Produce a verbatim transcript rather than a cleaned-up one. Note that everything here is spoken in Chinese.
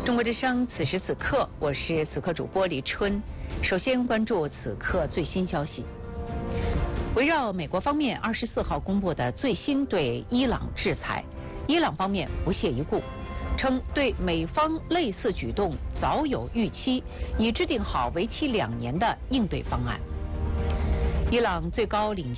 中国之声，此时此刻，我是此刻主播李春。首先关注此刻最新消息。围绕美国方面二十四号公布的最新对伊朗制裁，伊朗方面不屑一顾，称对美方类似举动早有预期，已制定好为期两年的应对方案。伊朗最高领